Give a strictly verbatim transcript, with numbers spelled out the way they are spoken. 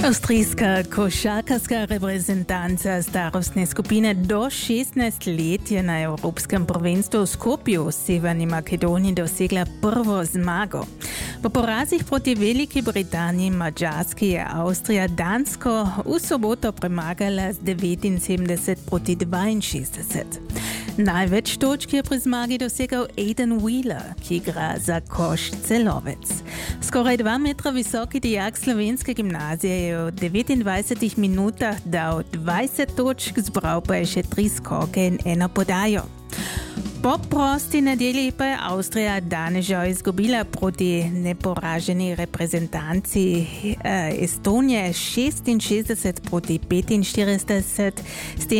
Avstrijska košarkarska reprezentanca starostne skupine do šestnajst let je na Evropskem prvenstvu v Skopju v Severni Makedoniji dosegla prvo zmago. Po porazih proti Veliki Britaniji, Madžarski je Avstrija Dansko v soboto premagala z devetinsedemdeset proti dvainšestdeset. Največ točk je pri zmagi dosegal Aiden Wheeler, ki igra za Koš Celovec. Skoraj dva metra visoki dijak slovenske gimnazije je v devetindvajsetih minutah dal dvajset točk, zbral pa je še tri skoke in eno podajo. Po prosti nedelji pa je Avstrija danes žal izgubila proti neporaženi reprezentanci eh, Estonije šestinšestdeset proti petinštirideset.